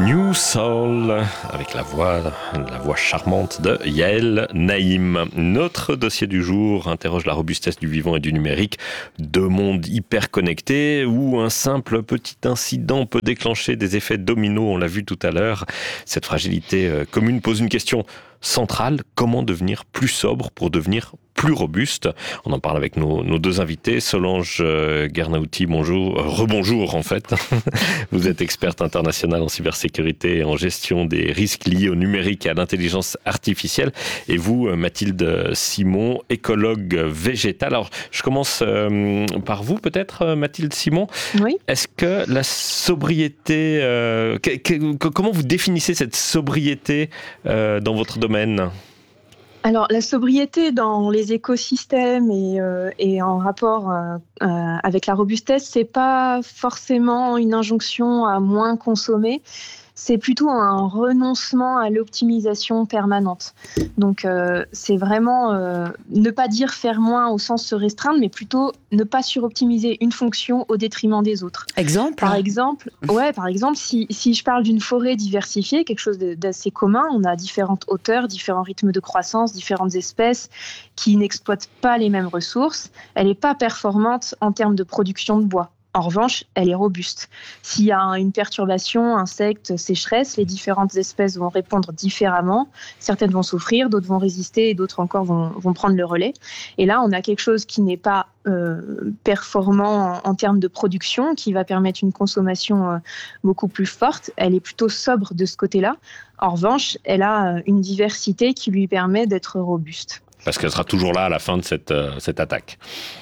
New Soul, avec la voix charmante de Yael Naïm. Notre dossier du jour interroge la robustesse du vivant et du numérique, deux mondes hyper connectés où un simple petit incident peut déclencher des effets dominos, on l'a vu tout à l'heure. Cette fragilité commune pose une question centrale: comment devenir plus sobre pour devenir plus robuste? On en parle avec nos deux invités. Solange Guernauty, bonjour, rebonjour en fait. Vous êtes experte internationale en cybersécurité et en gestion des risques liés au numérique et à l'intelligence artificielle. Et vous, Mathilde Simon, écologue végétale. Alors, je commence par vous peut-être, Mathilde Simon. Oui. Est-ce que la sobriété, comment vous définissez cette sobriété dans votre domaine ? Alors, la sobriété dans les écosystèmes et en rapport avec la robustesse, c'est pas forcément une injonction à moins consommer. C'est plutôt un renoncement à l'optimisation permanente. Donc, c'est vraiment ne pas dire faire moins au sens se restreindre, mais plutôt ne pas suroptimiser une fonction au détriment des autres. Exemple ? Par exemple, si je parle d'une forêt diversifiée, quelque chose d'assez commun, on a différentes hauteurs, différents rythmes de croissance, différentes espèces qui n'exploitent pas les mêmes ressources. Elle n'est pas performante en termes de production de bois. En revanche, elle est robuste. S'il y a une perturbation, insectes, sécheresse, les différentes espèces vont répondre différemment. Certaines vont souffrir, d'autres vont résister et d'autres encore vont prendre le relais. Et là, on a quelque chose qui n'est pas performant en termes de production, qui va permettre une consommation beaucoup plus forte. Elle est plutôt sobre de ce côté-là. En revanche, elle a une diversité qui lui permet d'être robuste. Parce qu'elle sera toujours là à la fin de cette attaque.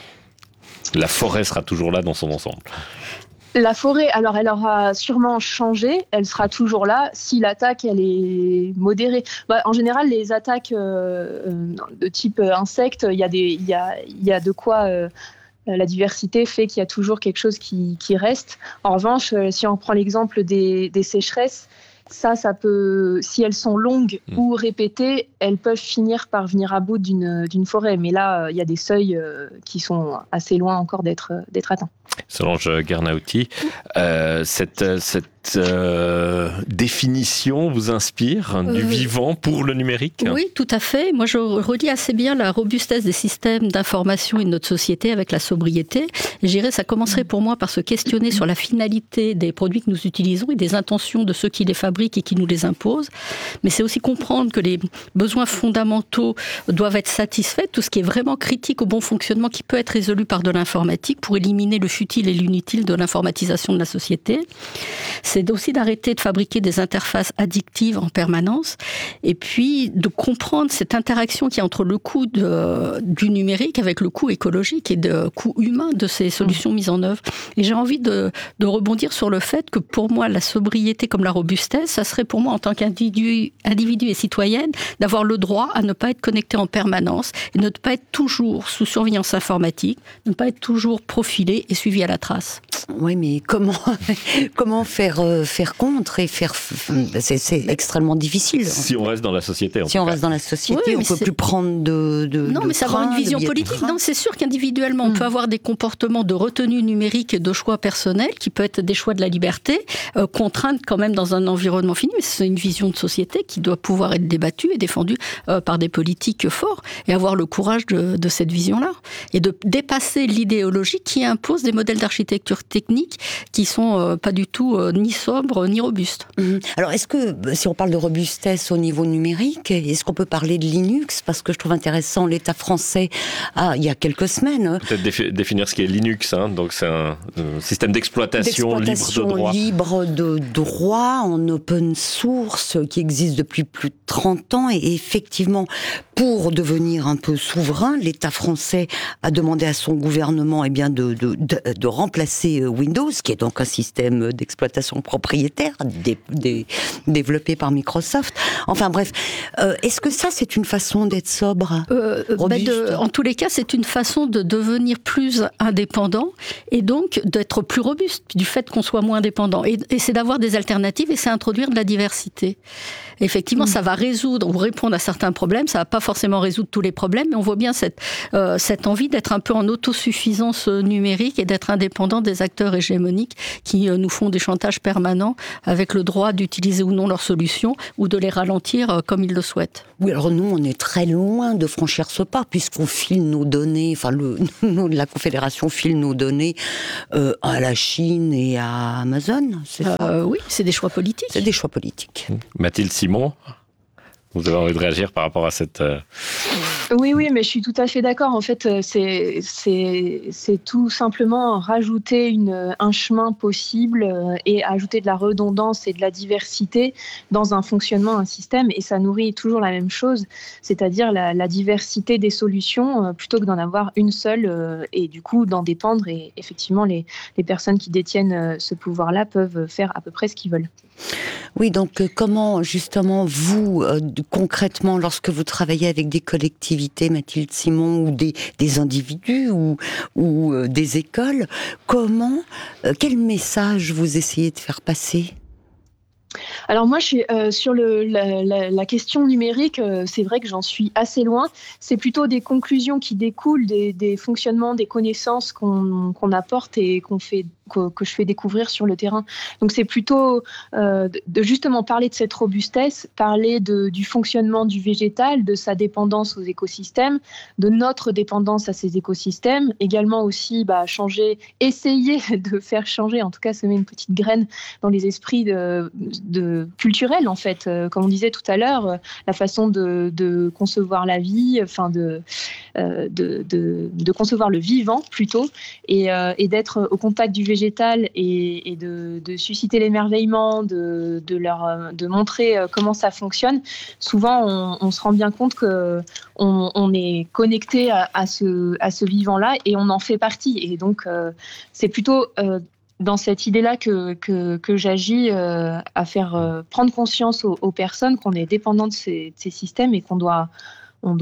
La forêt sera toujours là dans son ensemble. La forêt, alors elle aura sûrement changé, elle sera toujours là si l'attaque elle est modérée. En général, les attaques de type insectes, il y a de quoi. La diversité fait qu'il y a toujours quelque chose qui reste. En revanche, si on prend l'exemple des sécheresses, ça peut, si elles sont longues ou répétées, elles peuvent finir par venir à bout d'une forêt. Mais là, il y a des seuils qui sont assez loin encore d'être atteints. Solange Guernauty, cette définition vous inspire du vivant pour le numérique ? Oui, tout à fait. Moi, je relie assez bien la robustesse des systèmes d'information et de notre société avec la sobriété. Et je dirais, ça commencerait pour moi par se questionner sur la finalité des produits que nous utilisons et des intentions de ceux qui les fabriquent et qui nous les imposent. Mais c'est aussi comprendre que les besoins fondamentaux doivent être satisfaits, tout ce qui est vraiment critique au bon fonctionnement qui peut être résolu par de l'informatique pour éliminer le futile et l'inutile de l'informatisation de la société. C'est aussi d'arrêter de fabriquer des interfaces addictives en permanence et puis de comprendre cette interaction qu'il y a entre le coût du numérique avec le coût écologique et le coût humain de ces solutions mises en œuvre. Et j'ai envie de rebondir sur le fait que pour moi, la sobriété comme la robustesse, ça serait pour moi en tant qu'individu et citoyenne d'avoir le droit à ne pas être connecté en permanence et ne pas être toujours sous surveillance informatique, ne pas être toujours profilé et suivi à la trace. Oui, mais comment faire contre et faire... C'est extrêmement difficile. Si on reste dans la société, on reste dans la société, on ne peut plus prendre de non, mais ça va avoir une vision politique. Non, c'est sûr qu'individuellement, on peut avoir des comportements de retenue numérique et de choix personnels, qui peut être des choix de la liberté, contraintes quand même dans un environnement fini, mais c'est une vision de société qui doit pouvoir être débattue et défendue par des politiques forts, et avoir le courage de cette vision-là, et de dépasser l'idéologie qui impose des modèles d'architecture technique qui sont pas du tout ni sobres ni robustes. Alors, est-ce que, si on parle de robustesse au niveau numérique, est-ce qu'on peut parler de Linux ? Parce que je trouve intéressant, l'État français, il y a quelques semaines... Peut-être définir ce qu'est Linux, donc c'est un système d'exploitation libre de droit, en open source, qui existe depuis plus de 30 ans, et effectivement, pour devenir un peu souverain, l'État français a demandé à son gouvernement de remplacer Windows, qui est donc un système d'exploitation propriétaire développé par Microsoft. Enfin bref, est-ce que ça c'est une façon d'être sobre, robuste ? En tous les cas, c'est une façon de devenir plus indépendant et donc d'être plus robuste du fait qu'on soit moins dépendant. Et c'est d'avoir des alternatives et c'est introduire de la diversité. Effectivement, ça va résoudre ou répondre à certains problèmes. Ça va pas forcément résoudre tous les problèmes, mais on voit bien cette envie d'être un peu en autosuffisance numérique et d'être indépendant des acteurs hégémoniques qui nous font des chantages permanents permanent avec le droit d'utiliser ou non leurs solutions ou de les ralentir comme ils le souhaitent. Oui, alors nous, on est très loin de franchir ce pas, puisqu'on file nos données, la Confédération file nos données à la Chine et à Amazon, c'est ça ? Oui, c'est des choix politiques. C'est des choix politiques. Mathilde Simon, vous avez envie de réagir par rapport à cette... Oui, mais je suis tout à fait d'accord. En fait, c'est tout simplement rajouter un chemin possible et ajouter de la redondance et de la diversité dans un fonctionnement, un système. Et ça nourrit toujours la même chose, c'est-à-dire la diversité des solutions plutôt que d'en avoir une seule et du coup d'en dépendre. Et effectivement, les personnes qui détiennent ce pouvoir-là peuvent faire à peu près ce qu'ils veulent. Oui, donc comment justement vous, concrètement, lorsque vous travaillez avec des collectivités, Mathilde Simon, ou des individus ou des écoles, quel message vous essayez de faire passer ? Alors moi, je suis sur la question numérique, c'est vrai que j'en suis assez loin. C'est plutôt des conclusions qui découlent des fonctionnements, des connaissances qu'on apporte et que je fais découvrir sur le terrain. Donc c'est plutôt de justement parler de cette robustesse, parler du fonctionnement du végétal, de sa dépendance aux écosystèmes, de notre dépendance à ces écosystèmes, également aussi essayer de faire changer, en tout cas semer une petite graine dans les esprits culturels en fait, comme on disait tout à l'heure, la façon de concevoir la vie, enfin de concevoir le vivant plutôt, et d'être au contact du végétal et de susciter l'émerveillement, de montrer comment ça fonctionne. Souvent, on se rend bien compte que on est connecté à ce vivant-là et on en fait partie. Et donc, c'est plutôt dans cette idée-là que j'agis à faire prendre conscience aux personnes qu'on est dépendant de ces systèmes et qu'on doit en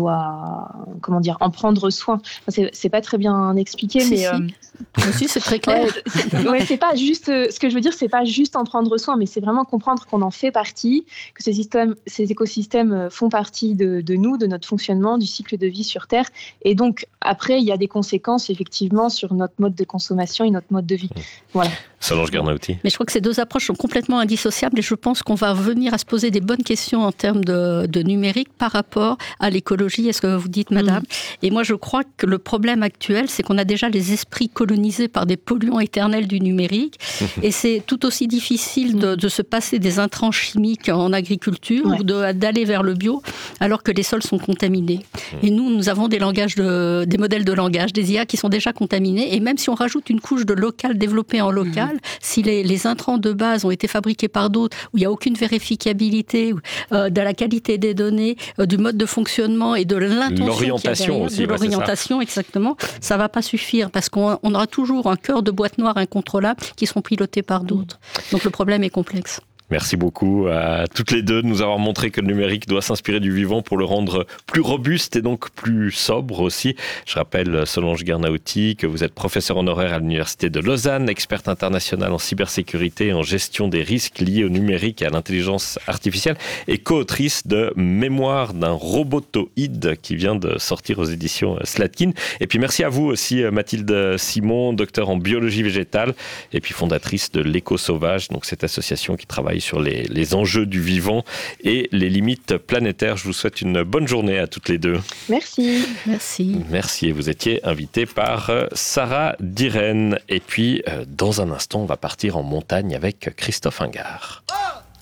prendre soin. Enfin, c'est pas très bien expliqué, mais aussi c'est très clair. C'est pas juste. Ce que je veux dire, c'est pas juste en prendre soin, mais c'est vraiment comprendre qu'on en fait partie, que ces écosystèmes font partie de nous, de notre fonctionnement, du cycle de vie sur Terre. Et donc après, il y a des conséquences effectivement sur notre mode de consommation et notre mode de vie. Voilà. Solange Garnaouty. Mais je crois que ces deux approches sont complètement indissociables et je pense qu'on va venir à se poser des bonnes questions en termes de numérique par rapport à l'écologie, est-ce que vous dites, madame ? Et moi, je crois que le problème actuel, c'est qu'on a déjà les esprits colonisés par des polluants éternels du numérique et c'est tout aussi difficile de se passer des intrants chimiques en agriculture ou d'aller vers le bio alors que les sols sont contaminés. Et nous avons des modèles de langage, des IA qui sont déjà contaminés et même si on rajoute une couche de local développée en local, si les intrants de base ont été fabriqués par d'autres, où il n'y a aucune vérificabilité de la qualité des données, du mode de fonctionnement et de l'intention l'orientation aussi, de l'orientation, exactement, ça ne va pas suffire parce qu'on aura toujours un cœur de boîte noire incontrôlable qui seront pilotés par d'autres. Donc le problème est complexe. Merci beaucoup à toutes les deux de nous avoir montré que le numérique doit s'inspirer du vivant pour le rendre plus robuste et donc plus sobre aussi. Je rappelle, Solange Garnaouty, que vous êtes professeure honoraire à l'Université de Lausanne, experte internationale en cybersécurité et en gestion des risques liés au numérique et à l'intelligence artificielle et co-autrice de Mémoire d'un robotoïde qui vient de sortir aux éditions Slatkin. Et puis merci à vous aussi, Mathilde Simon, docteur en biologie végétale et puis fondatrice de l'Éco-Sauvage, donc cette association qui travaille sur les enjeux du vivant et les limites planétaires. Je vous souhaite une bonne journée à toutes les deux. Merci. Merci. Et vous étiez invité par Sarah Diren. Et puis, dans un instant, on va partir en montagne avec Christophe Ingard.